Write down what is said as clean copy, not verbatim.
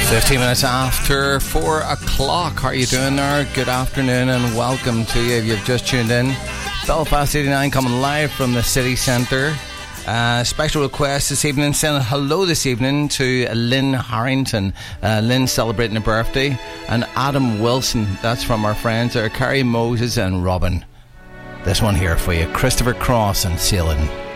15 minutes after 4 o'clock. How are you doing there? Good afternoon and welcome to you if you've just tuned in. Belfast 89 coming live from the city centre. Special request this evening, saying hello this evening to Lynn Harrington. Lynn celebrating her birthday, and Adam Wilson. That's from our friends there, Carrie Moses and Robin. This one here for you, Christopher Cross and Sailing.